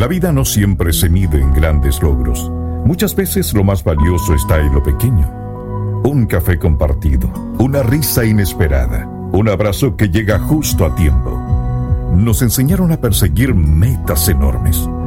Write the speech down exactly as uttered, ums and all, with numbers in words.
La vida no siempre se mide en grandes logros. Muchas veces lo más valioso está en lo pequeño. Un café compartido, una risa inesperada, un abrazo que llega justo a tiempo. Nos enseñaron a perseguir metas enormes,